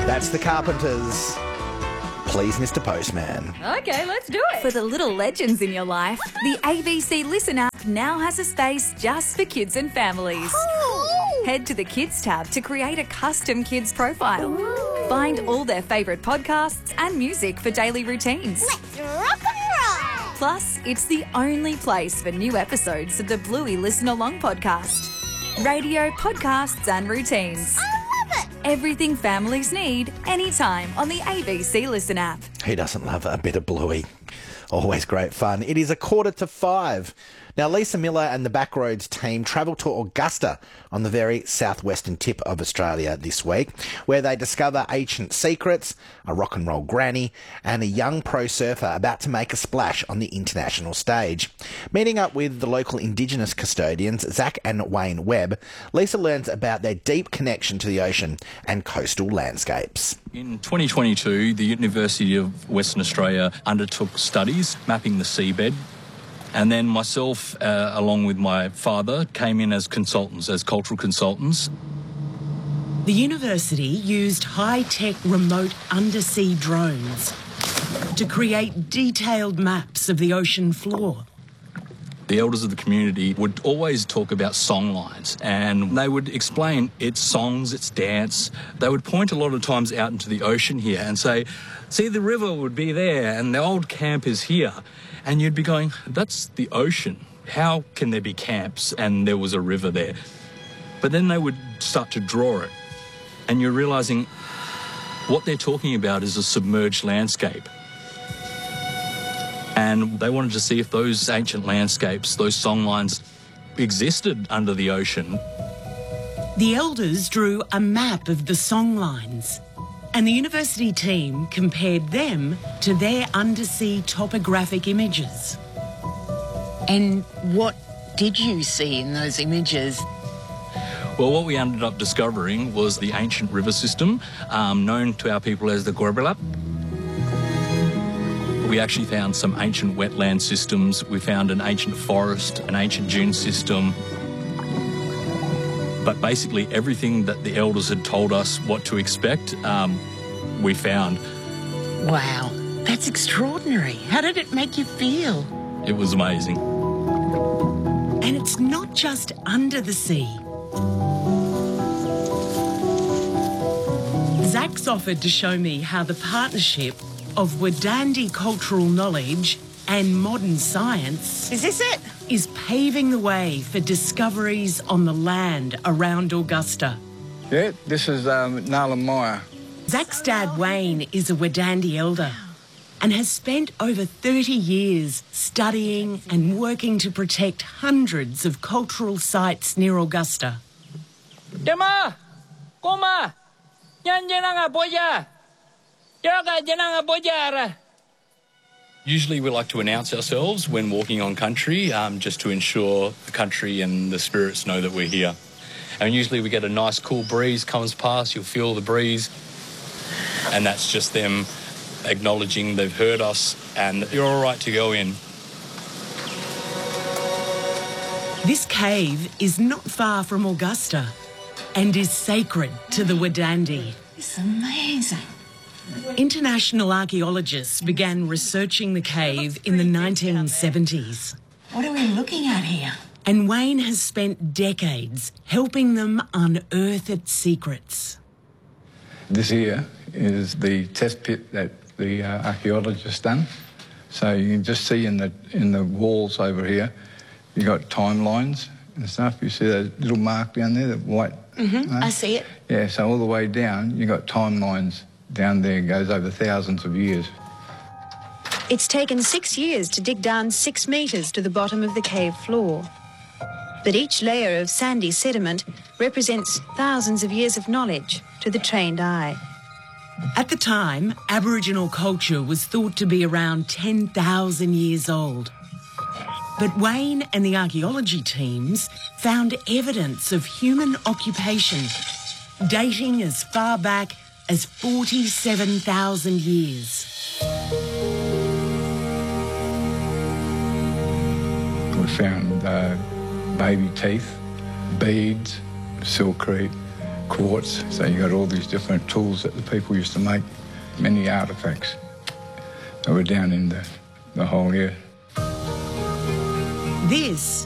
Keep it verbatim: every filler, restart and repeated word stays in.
That's the Carpenters. Please, Mister Postman. Okay, let's do it. For the little legends in your life, the A B C Listen app now has a space just for kids and families. Cool. Head to the Kids tab to create a custom kids profile. Ooh. Find all their favourite podcasts and music for daily routines. Let's rock and roll. Plus, it's the only place for new episodes of the Bluey Listen Along podcast. Radio, podcasts and routines. I love it. Everything families need, anytime on the A B C Listen app. Who doesn't love a bit of Bluey? Always great fun. It is a quarter to five. Now, Lisa Miller and the Backroads team travel to Augusta on the very southwestern tip of Australia this week, where they discover ancient secrets, a rock and roll granny, and a young pro surfer about to make a splash on the international stage. Meeting up with the local Indigenous custodians, Zach and Wayne Webb, Lisa learns about their deep connection to the ocean and coastal landscapes. In twenty twenty-two, the University of Western Australia undertook studies mapping the seabed. And then myself, uh, along with my father, came in as consultants, as cultural consultants. The university used high-tech remote undersea drones to create detailed maps of the ocean floor. The elders of the community would always talk about song lines, and they would explain it's songs, it's dance. They would point a lot of times out into the ocean here and say, see, the river would be there and the old camp is here. And you'd be going, that's the ocean. How can there be camps and there was a river there? But then they would start to draw it, and you're realising what they're talking about is a submerged landscape. And they wanted to see if those ancient landscapes, those song lines, existed under the ocean. The elders drew a map of the song lines, and the university team compared them to their undersea topographic images. And what did you see in those images? Well, what we ended up discovering was the ancient river system, um, known to our people as the Gorbelap. We actually found some ancient wetland systems. We found an ancient forest, an ancient dune system. But basically everything that the elders had told us what to expect, um, we found. Wow, that's extraordinary. How did it make you feel? It was amazing. And it's not just under the sea. Zach's offered to show me how the partnership of Wadandi cultural knowledge and modern science Is this it? is paving the way for discoveries on the land around Augusta. Yeah, this is um, Nala Maya. Zach's dad, Wayne, is a Wadandi elder and has spent over thirty years studying and working to protect hundreds of cultural sites near Augusta. Tema, Koma, Yan Jananga Boya, Yaga Jananga Boyara. Usually we like to announce ourselves when walking on country, um, just to ensure the country and the spirits know that we're here. And usually we get a nice cool breeze comes past, you'll feel the breeze, and that's just them acknowledging they've heard us and you're all right to go in. This cave is not far from Augusta and is sacred to the Wadandi. It's amazing. International archaeologists began researching the cave in the nineteen seventies. What are we looking at here? And Wayne has spent decades helping them unearth its secrets. This here is the test pit that the uh, archaeologists done. So you can just see in the in the walls over here, you got timelines and stuff. You see that little mark down there, the white. Mm-hmm. mark? I see it. Yeah. So all the way down, you got timelines down there. It goes over thousands of years. It's taken six years to dig down six metres to the bottom of the cave floor. But each layer of sandy sediment represents thousands of years of knowledge to the trained eye. At the time, Aboriginal culture was thought to be around ten thousand years old. But Wayne and the archaeology teams found evidence of human occupation dating as far back as forty-seven thousand years. We found uh, baby teeth, beads, silkcrete, quartz. So you got all these different tools that the people used to make, many artefacts that were down in the, the hole here. This